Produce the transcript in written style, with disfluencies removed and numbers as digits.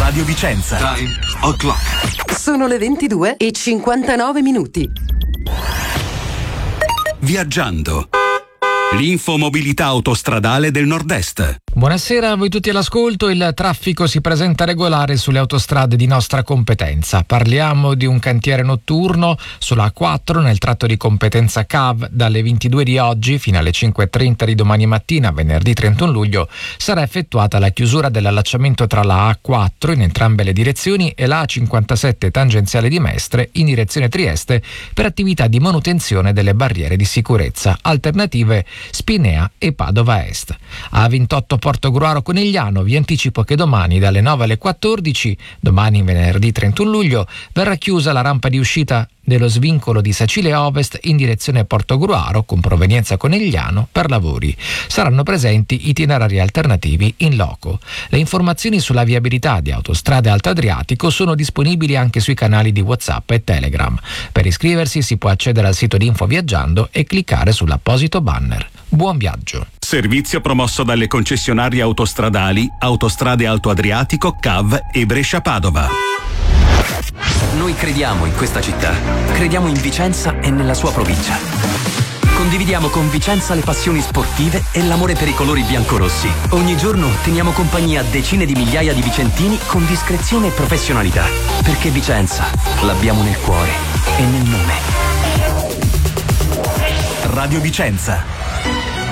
Radio Vicenza. Time o'clock. Sono le 22:59. Viaggiando. L'infomobilità autostradale del Nord-Est. Buonasera a voi tutti all'ascolto. Il traffico si presenta regolare sulle autostrade di nostra competenza. Parliamo di un cantiere notturno sulla A4 nel tratto di competenza CAV. Dalle 22 di oggi fino alle 5:30 di domani mattina, venerdì 31 luglio, sarà effettuata la chiusura dell'allacciamento tra la A4 in entrambe le direzioni e la A57 tangenziale di Mestre in direzione Trieste per attività di manutenzione delle barriere di sicurezza. Alternative Spinea e Padova Est. A28 Portogruaro Conegliano, vi anticipo che domani dalle 9 alle 14, domani venerdì 31 luglio, verrà chiusa la rampa di uscita dello svincolo di Sacile Ovest in direzione Portogruaro con provenienza Conegliano per lavori. Saranno presenti itinerari alternativi in loco. Le informazioni sulla viabilità di Autostrade Alto Adriatico sono disponibili anche sui canali di WhatsApp e Telegram. Per iscriversi si può accedere al sito di Info Viaggiando e cliccare sull'apposito banner. Buon viaggio. Servizio promosso dalle concessionarie autostradali Autostrade Alto Adriatico, CAV e Brescia-Padova. Noi crediamo in questa città, crediamo in Vicenza e nella sua provincia. Condividiamo con Vicenza le passioni sportive e l'amore per i colori biancorossi. Ogni giorno teniamo compagnia a decine di migliaia di vicentini con discrezione e professionalità. Perché Vicenza l'abbiamo nel cuore e nel nome. Radio Vicenza.